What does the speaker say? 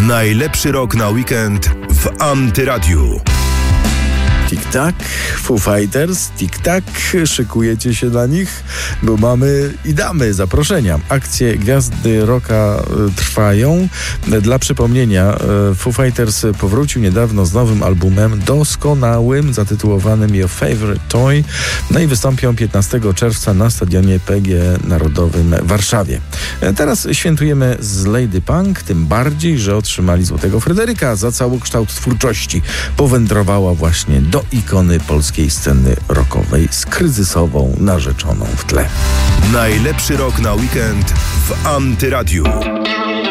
Najlepszy rok na weekend w Antyradiu. Tik-tak, Foo Fighters, tik-tak, szykujecie się dla nich, bo mamy i damy zaproszenia. Akcje Gwiazdy Rocka trwają. Dla przypomnienia, Foo Fighters powrócił niedawno z nowym albumem doskonałym, zatytułowanym Your Favorite Toy. No i wystąpią 15 czerwca na stadionie PGE Narodowym w Warszawie. Teraz świętujemy z Lady Punk, tym bardziej, że otrzymali Złotego Fryderyka za całokształt twórczości. Powędrowała właśnie do ikony polskiej sceny rockowej z kryzysową narzeczoną w tle. Najlepszy rok na weekend w Antyradiu.